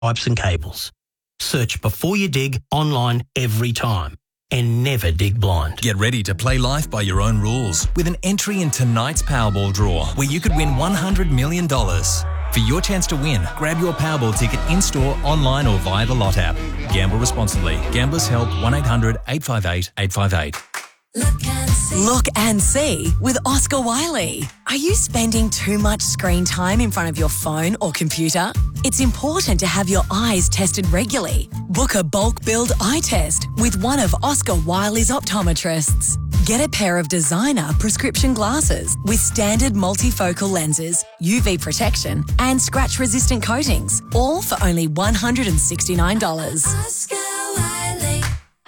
pipes and cables. Search Before You Dig online every time and never dig blind. Get ready to play life by your own rules with an entry in tonight's Powerball draw where you could win $100 million. For your chance to win, grab your Powerball ticket in-store, online or via the Lot app. Gamble responsibly. Gamblers Help 1-800-858-858. Look and see with Oscar Wiley. Are you spending too much screen time in front of your phone or computer? It's important to have your eyes tested regularly. Book a bulk billed eye test with one of Oscar Wiley's optometrists. Get a pair of designer prescription glasses with standard multifocal lenses, UV protection and scratch-resistant coatings, all for only $169. Oscar Wiley.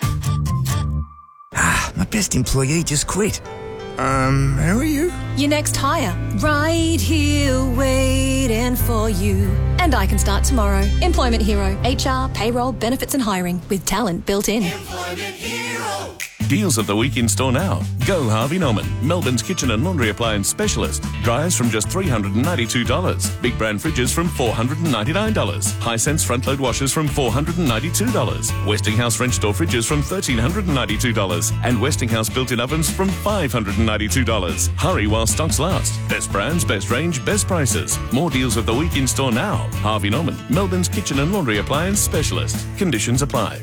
My best employee just quit. How are you? Your next hire. Right here waiting for you. And I can start tomorrow. Employment Hero. HR, payroll, benefits and hiring with talent built in. Employment Hero. Deals of the week in store now. Go Harvey Norman, Melbourne's kitchen and laundry appliance specialist. Dryers from just $392. Big brand fridges from $499. Hisense front load washers from $492. Westinghouse French door fridges from $1,392. And Westinghouse built-in ovens from $592. Hurry while stocks last. Best brands, best range, best prices. More deals of the week in store now. Harvey Norman, Melbourne's kitchen and laundry appliance specialist. Conditions apply.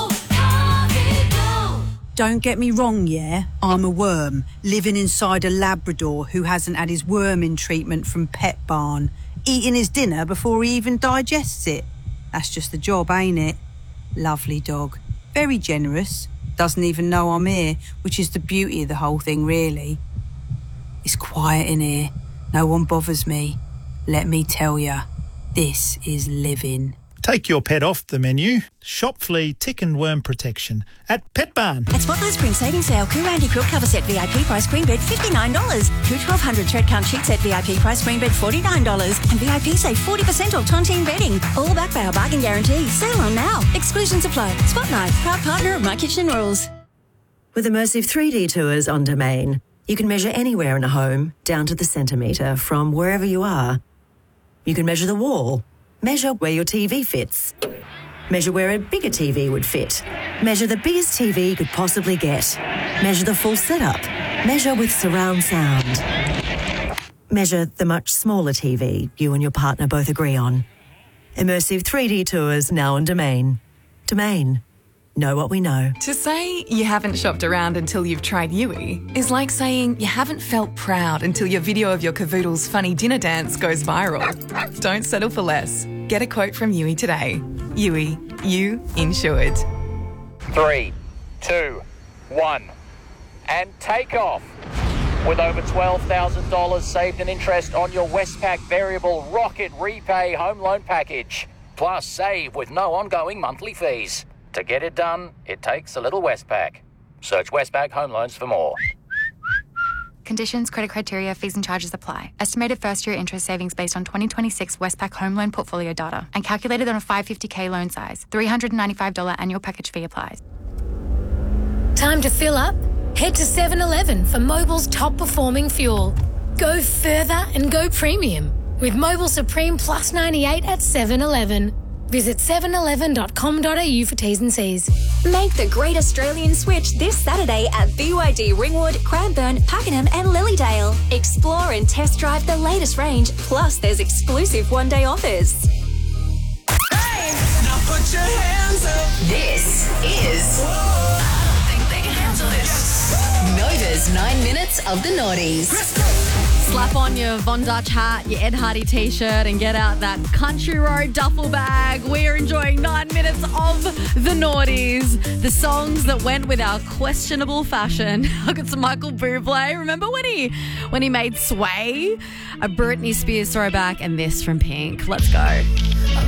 Don't get me wrong, yeah? I'm a worm, living inside a Labrador who hasn't had his worming treatment from Pet Barn, eating his dinner before he even digests it. That's just the job, ain't it? Lovely dog. Very generous. Doesn't even know I'm here, which is the beauty of the whole thing, really. It's quiet in here. No one bothers me. Let me tell ya, this is living. Take your pet off the menu. Shop flea, tick and worm protection at Pet Barn. At Spotlight Spring Savings Sale, Coo Anti-Quilt Cover Set VIP price queen bed $59. Coo 1200 Thread Count Sheet Set VIP price queen bed $49. And VIP save 40% off Tontine bedding. All backed by our bargain guarantee. Sale on now. Exclusions apply. Spotlight, proud partner of My Kitchen Rules. With immersive 3D tours on Domain, you can measure anywhere in a home, down to the centimetre, from wherever you are. You can measure the wall. Measure where your TV fits. Measure where a bigger TV would fit. Measure the biggest TV you could possibly get. Measure the full setup. Measure with surround sound. Measure the much smaller TV you and your partner both agree on. Immersive 3D tours now on Domain. Domain. Know what we know. To say you haven't shopped around until you've tried Yui is like saying you haven't felt proud until your video of your cavoodle's funny dinner dance goes viral. Don't settle for less. Get a quote from Yui today. Yui, you insured. 3, 2, 1, and take off. With over $12,000 saved in interest on your Westpac Variable Rocket Repay Home Loan Package. Plus save with no ongoing monthly fees. To get it done, it takes a little Westpac. Search Westpac Home Loans for more. Conditions, credit criteria, fees and charges apply. Estimated first-year interest savings based on 2026 Westpac home loan portfolio data and calculated on a $550K loan size. $395 annual package fee applies. Time to fill up? Head to 7-Eleven for Mobil's top-performing fuel. Go further and go premium with Mobil Supreme Plus 98 at 7-Eleven. Visit 711.com.au for T's and C's. Make the great Australian switch this Saturday at BYD Ringwood, Cranbourne, Pakenham and Lilydale. Explore and test drive the latest range, plus there's exclusive one-day offers. Hey, now put your hands up. This is... I think they can handle this. Nova's 9 minutes of the noughties. Let's go. Slap on your Von Dutch hat, your Ed Hardy t-shirt and get out that Country Road duffel bag. We're enjoying 9 minutes of the noughties. The songs that went with our questionable fashion. I got some Michael Bublé. Remember when he made Sway? A Britney Spears throwback and this from Pink. Let's go.